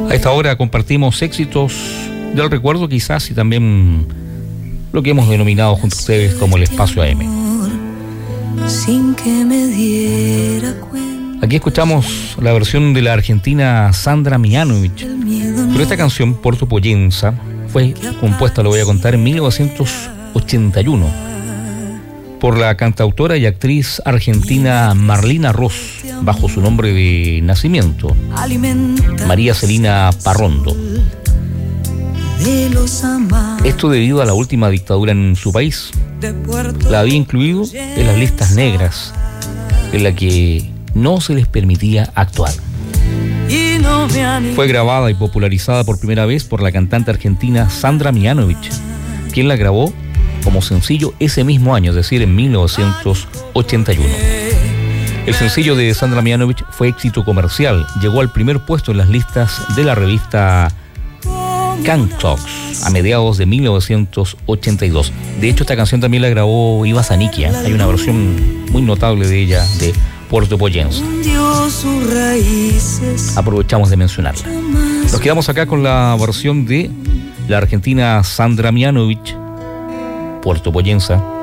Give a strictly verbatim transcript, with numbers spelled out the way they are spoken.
A esta hora compartimos éxitos del recuerdo quizás y también lo que hemos denominado junto a ustedes como el Espacio A M. Sin que me diera cuenta. Aquí escuchamos la versión de la argentina Sandra Mianovich, pero esta canción, Puerto Poyensa, fue compuesta, lo voy a contar, en mil novecientos ochenta y uno por la cantautora y actriz argentina Marlina Ross, bajo su nombre de nacimiento, María Celina Parrondo. Esto debido a la última dictadura en su país. La había incluido en las listas negras, en la que no se les permitía actuar. Fue grabada y popularizada por primera vez por la cantante argentina Sandra Mianovich, quien la grabó como sencillo ese mismo año, es decir, en mil novecientos ochenta y uno. El sencillo de Sandra Mianovich fue éxito comercial, llegó al primer puesto en las listas de la revista Cantox a mediados de mil novecientos ochenta y dos. De hecho, esta canción también la grabó Iva Zanicchia. Hay una versión muy notable de ella, de Puerto Poyensa. Aprovechamos de mencionarla. Nos quedamos acá con la versión de la argentina Sandra Mianovich, Puerto Poyensa.